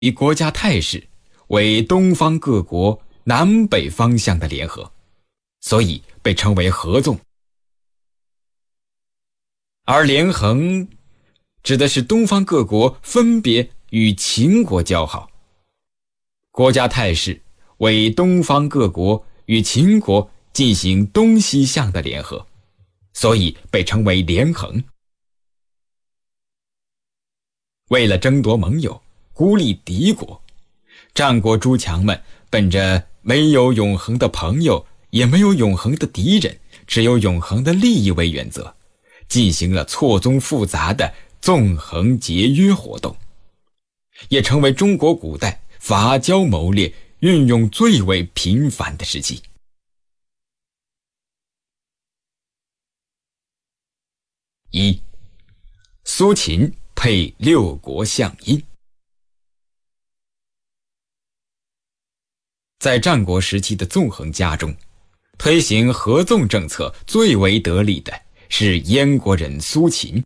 以国家态势为东方各国南北方向的联合，所以被称为合纵。而连横指的是东方各国分别与秦国交好，国家态势为东方各国与秦国进行东西向的联合，所以被称为连横。为了争夺盟友，孤立敌国，战国诸强们本着没有永恒的朋友，也没有永恒的敌人，只有永恒的利益为原则，进行了错综复杂的纵横节约活动，也成为中国古代伐交谋略运用最为频繁的时期。一、苏秦配六国相印。在战国时期的纵横家中，推行合纵政策最为得力的是燕国人苏秦。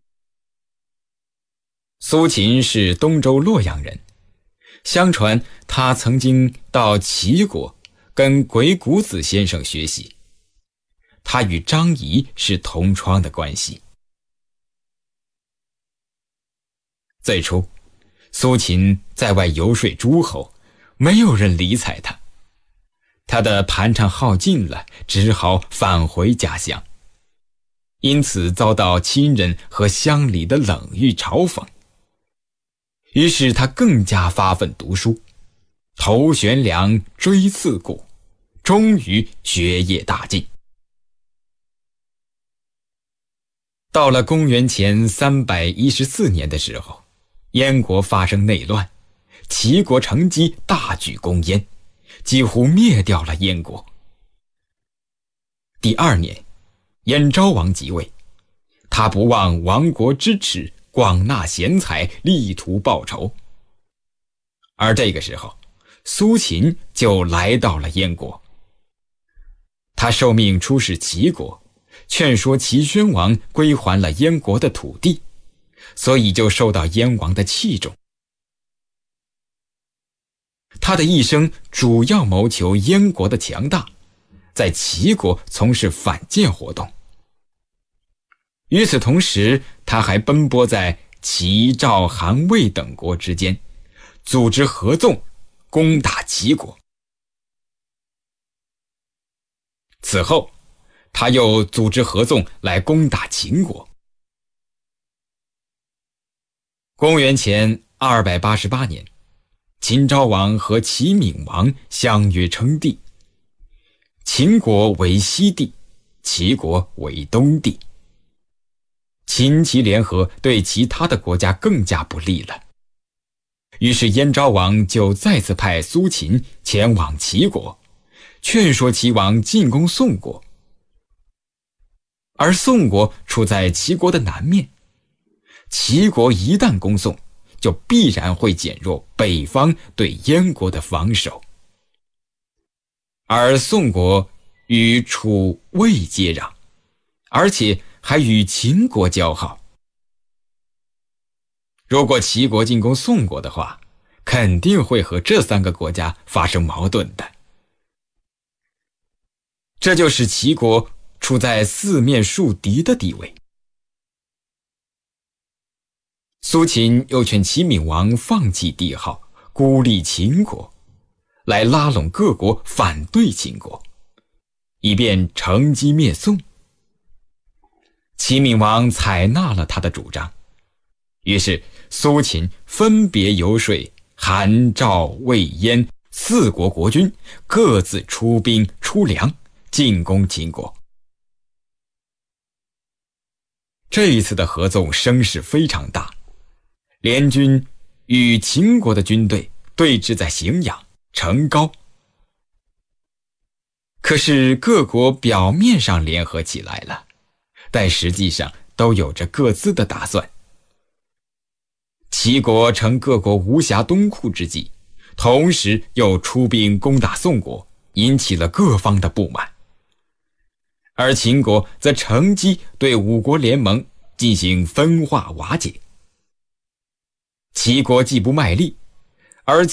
苏秦是东周洛阳人，相传他曾经到齐国跟鬼谷子先生学习，他与张仪是同窗的关系。最初，苏秦在外游说诸侯，没有人理睬他，他的盘缠耗尽了，只好返回家乡，因此遭到亲人和乡里的冷遇嘲讽。于是他更加发奋读书，头悬梁，锥刺股，终于学业大进。到了公元前314年的时候，燕国发生内乱，齐国乘机大举攻燕，几乎灭掉了燕国。第2年，燕昭王即位，他不忘亡国之耻，广纳贤才，力图报仇。而这个时候，苏秦就来到了燕国。他受命出使齐国，劝说齐宣王归还了燕国的土地，所以就受到燕王的器重。他的一生主要谋求燕国的强大，在齐国从事反间活动。与此同时，他还奔波在齐、赵、韩、魏等国之间，组织合纵攻打齐国。此后，他又组织合纵来攻打秦国。公元前288年，秦昭王和齐闵王相约称帝，秦国为西帝，齐国为东帝。秦齐联合对其他的国家更加不利了，于是燕昭王就再次派苏秦前往齐国，劝说齐王进攻宋国。而宋国处在齐国的南面，齐国一旦攻宋，就必然会减弱北方对燕国的防守。而宋国与楚、魏接壤，而且还与秦国交好。如果齐国进攻宋国的话，肯定会和这3个国家发生矛盾的。这就使齐国处在四面树敌的地位。苏秦又劝齐闵王放弃帝号，孤立秦国，来拉拢各国反对秦国，以便乘机灭宋。齐闵王采纳了他的主张，于是苏秦分别游说韩、赵、魏、燕4国国君，各自出兵出粮，进攻秦国。这一次的合纵声势非常大，联军与秦国的军队对峙在荥阳、成皋。可是各国表面上联合起来了，但实际上都有着各自的打算。齐国趁各国无暇东顾之际，同时又出兵攻打宋国，引起了各方的不满。而秦国则乘机对5国联盟进行分化瓦解。齐国既不卖力， 而